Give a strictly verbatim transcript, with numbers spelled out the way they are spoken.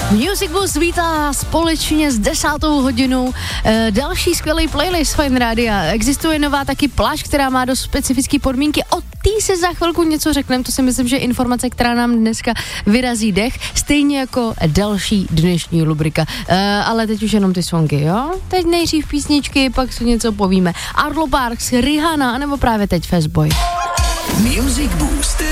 Music Boost vítá společně s desátou hodinou e, další skvělý playlist Fine Rádia. Existuje nová taky pláž, která má dost specifické podmínky. O tý se za chvilku něco řekneme, to si myslím, že je informace, která nám dneska vyrazí dech, stejně jako další dnešní rubrika. E, ale teď už jenom ty songy, jo? Teď nejdřív písničky, pak si něco povíme. Arlo Parks, Rihanna, nebo právě teď Fastboy. Music Boost.